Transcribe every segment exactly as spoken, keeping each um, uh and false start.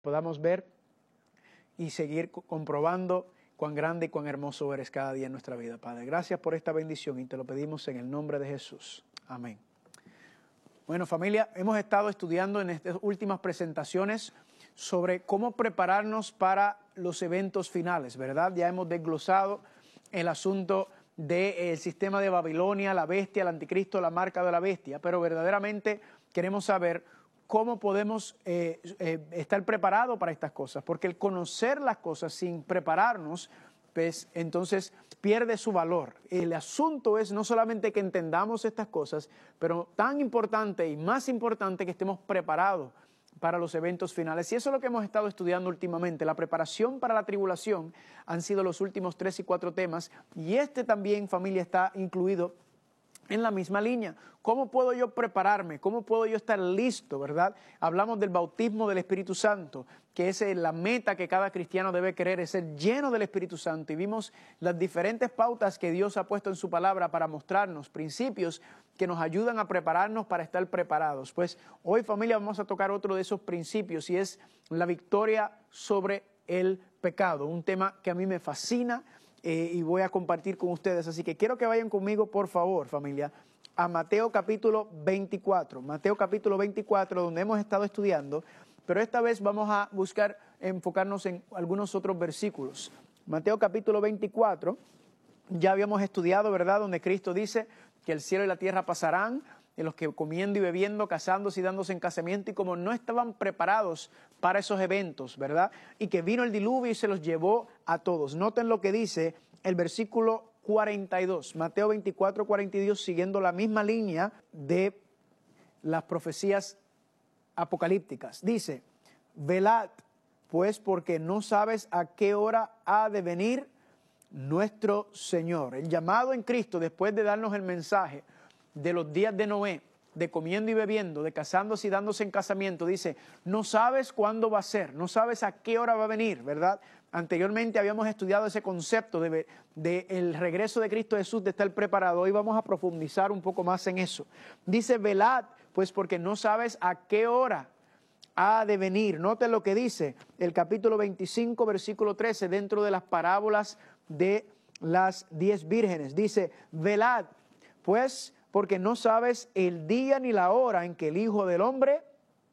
podamos ver y seguir comprobando cuán grande y cuán hermoso eres cada día en nuestra vida, Padre. Gracias por esta bendición y te lo pedimos en el nombre de Jesús. Amén. Bueno, familia, hemos estado estudiando en estas últimas presentaciones sobre cómo prepararnos para los eventos finales, ¿verdad? Ya hemos desglosado el asunto del sistema de Babilonia, la bestia, el anticristo, la marca de la bestia, pero verdaderamente queremos saber cómo podemos eh, eh, estar preparados para estas cosas, porque el conocer las cosas sin prepararnos, pues entonces pierde su valor. El asunto es no solamente que entendamos estas cosas, pero tan importante y más importante que estemos preparados para los eventos finales. Y eso es lo que hemos estado estudiando últimamente. La preparación para la tribulación han sido los últimos tres y cuatro temas, y este también, familia, está incluido en la misma línea. ¿Cómo puedo yo prepararme? ¿Cómo puedo yo estar listo, verdad? Hablamos del bautismo del Espíritu Santo, que es la meta que cada cristiano debe querer, es ser lleno del Espíritu Santo. Y vimos las diferentes pautas que Dios ha puesto en su palabra para mostrarnos principios que nos ayudan a prepararnos para estar preparados. Pues hoy, familia, vamos a tocar otro de esos principios, y es la victoria sobre el pecado. Un tema que a mí me fascina, Eh, y voy a compartir con ustedes, así que quiero que vayan conmigo, por favor, familia, a Mateo capítulo veinticuatro, Mateo capítulo veinticuatro, donde hemos estado estudiando, pero esta vez vamos a buscar enfocarnos en algunos otros versículos. Mateo capítulo veinticuatro, ya habíamos estudiado, ¿verdad?, donde Cristo dice que el cielo y la tierra pasarán, de los que comiendo y bebiendo, casándose y dándose en casamiento, y como no estaban preparados para esos eventos, ¿verdad? Y que vino el diluvio y se los llevó a todos. Noten lo que dice el versículo cuarenta y dos, Mateo veinticuatro, cuarenta y dos, siguiendo la misma línea de las profecías apocalípticas. Dice: velad, pues, porque no sabes a qué hora ha de venir nuestro Señor. El llamado en Cristo, después de darnos el mensaje de los días de Noé, de comiendo y bebiendo, de casándose y dándose en casamiento, dice, no sabes cuándo va a ser, no sabes a qué hora va a venir, ¿verdad? Anteriormente habíamos estudiado ese concepto de, de el regreso de Cristo Jesús, de estar preparado. Hoy vamos a profundizar un poco más en eso. Dice, velad, pues, porque no sabes a qué hora ha de venir. Noten lo que dice el capítulo veinticinco, versículo trece, dentro de las parábolas de las diez vírgenes. Dice, velad, pues, porque no sabes el día ni la hora en que el Hijo del Hombre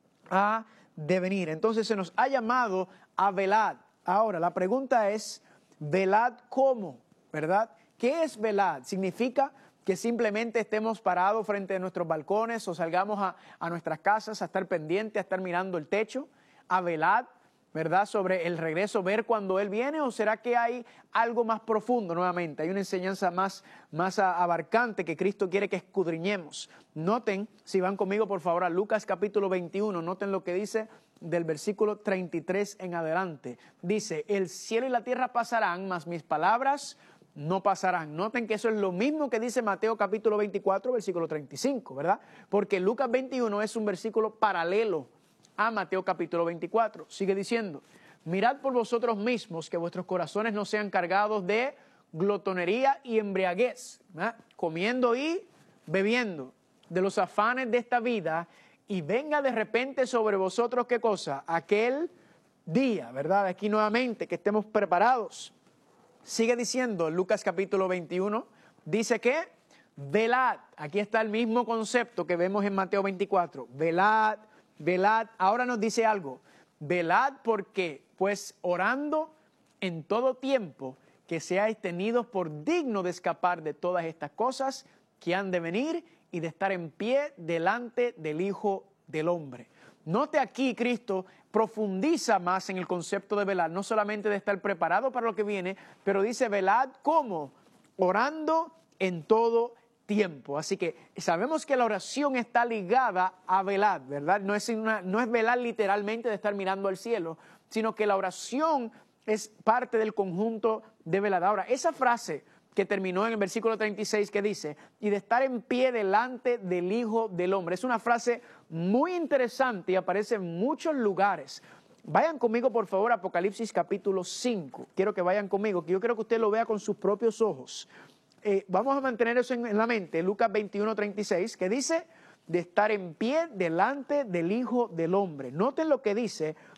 ha de venir. Entonces se nos ha llamado a velar. Ahora, la pregunta es, ¿velad cómo? ¿Verdad? ¿Qué es velad? ¿Significa que simplemente estemos parados frente a nuestros balcones o salgamos a, a nuestras casas a estar pendientes, a estar mirando el techo? ¿A velad? ¿Verdad? Sobre el regreso, ver cuando Él viene, o será que hay algo más profundo nuevamente? Hay una enseñanza más, más abarcante que Cristo quiere que escudriñemos. Noten, si van conmigo por favor a Lucas capítulo veintiuno, noten lo que dice del versículo treinta y tres en adelante. Dice, el cielo y la tierra pasarán, mas mis palabras no pasarán. Noten que eso es lo mismo que dice Mateo capítulo veinticuatro, versículo treinta y cinco, ¿verdad? Porque Lucas veintiuno es un versículo paralelo a Mateo capítulo veinticuatro. Sigue diciendo, mirad por vosotros mismos que vuestros corazones no sean cargados de glotonería y embriaguez, ¿verdad? Comiendo y bebiendo de los afanes de esta vida, y venga de repente sobre vosotros, ¿qué cosa? Aquel día, ¿verdad? Aquí nuevamente, que estemos preparados. Sigue diciendo Lucas capítulo veintiuno, dice que velad. Aquí está el mismo concepto que vemos en Mateo veinticuatro, velad. Velad, ahora nos dice algo, velad porque, pues orando en todo tiempo, que seáis tenidos por dignos de escapar de todas estas cosas que han de venir y de estar en pie delante del Hijo del Hombre. Note aquí, Cristo profundiza más en el concepto de velar, no solamente de estar preparado para lo que viene, pero dice velad como orando en todo tiempo. Así que sabemos que la oración está ligada a velar, ¿verdad? No es, una, no es velar literalmente de estar mirando al cielo, sino que la oración es parte del conjunto de velar. Ahora, esa frase que terminó en el versículo treinta y seis que dice, y de estar en pie delante del Hijo del Hombre, es una frase muy interesante y aparece en muchos lugares. Vayan conmigo, por favor, a Apocalipsis capítulo cinco. Quiero que vayan conmigo, que yo quiero que usted lo vea con sus propios ojos. Eh, vamos a mantener eso en, en la mente, Lucas veintiuno, treinta y seis, que dice de estar en pie delante del Hijo del Hombre. Noten lo que dice,